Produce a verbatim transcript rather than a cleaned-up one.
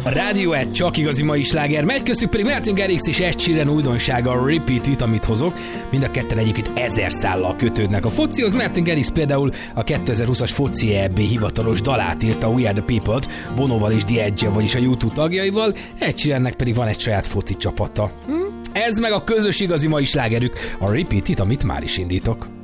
A rádió egy csak igazi mai sláger megy, köztük pedig Martin Garrix és Ed Sheeran újdonsága a Repeat It, amit hozok. Mind a ketten egyébként ezer szállal kötődnek a focihoz. Martin Garrix például a kétezer-húszas foci é bé hivatalos dalát írta, We Are The People-t, Bonoval és The Edge-el, vagyis a YouTube tagjaival, Ed Sheerannek pedig van egy saját foci csapata. Hm? Ez meg a közös igazi mai slágerük, a Repeat It, amit már is indítok.